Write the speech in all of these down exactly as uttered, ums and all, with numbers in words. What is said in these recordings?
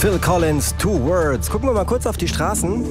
Phil Collins, Two Words. Gucken wir mal kurz auf die Straßen.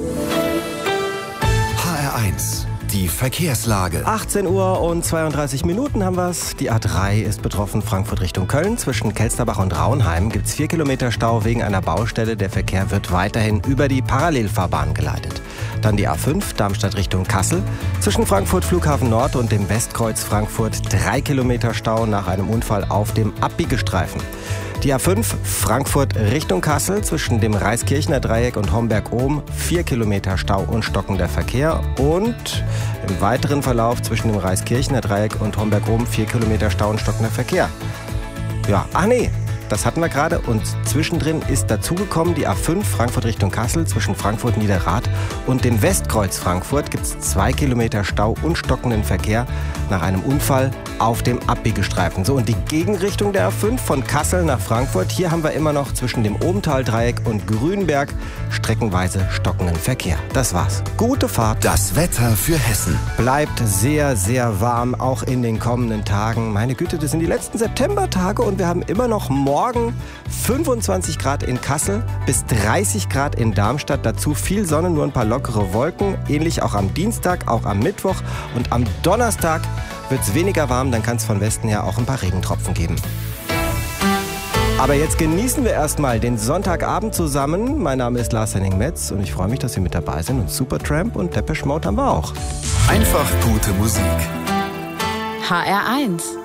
H R eins, die Verkehrslage. achtzehn Uhr und zweiunddreißig Minuten haben wir's. Die A drei ist betroffen, Frankfurt Richtung Köln. Zwischen Kelsterbach und Raunheim gibt's vier Kilometer Stau wegen einer Baustelle. Der Verkehr wird weiterhin über die Parallelfahrbahn geleitet. Dann die A fünf, Darmstadt Richtung Kassel. Zwischen Frankfurt Flughafen Nord und dem Westkreuz Frankfurt drei Kilometer Stau nach einem Unfall auf dem Abbiegestreifen. Die A fünf, Frankfurt Richtung Kassel. Zwischen dem Reiskirchner Dreieck und Homberg-Ohm vier Kilometer Stau und stockender Verkehr. Und im weiteren Verlauf zwischen dem Reiskirchner Dreieck und Homberg-Ohm vier Kilometer Stau und stockender Verkehr. Ja, ach nee. Das hatten wir gerade und zwischendrin ist dazugekommen die A fünf Frankfurt Richtung Kassel. Zwischen Frankfurt Niederrad und dem Westkreuz Frankfurt gibt es zwei Kilometer Stau und stockenden Verkehr nach einem Unfall auf dem Abbiegestreifen. So, und die Gegenrichtung der A fünf von Kassel nach Frankfurt. Hier haben wir immer noch zwischen dem Obental-Dreieck und Grünberg streckenweise stockenden Verkehr. Das war's. Gute Fahrt. Das Wetter für Hessen. Bleibt sehr, sehr warm, auch in den kommenden Tagen. Meine Güte, das sind die letzten Septembertage und wir haben immer noch morgen fünfundzwanzig Grad in Kassel bis dreißig Grad in Darmstadt. Dazu viel Sonne, nur ein paar lockere Wolken. Ähnlich auch am Dienstag, auch am Mittwoch. Und am Donnerstag wird es weniger warm, dann kann es von Westen her auch ein paar Regentropfen geben. Aber jetzt genießen wir erstmal den Sonntagabend zusammen. Mein Name ist Lars Henning-Metz und ich freue mich, dass Sie mit dabei sind. Und Supertramp und Depeche Mode haben wir auch. Einfach gute Musik. H R eins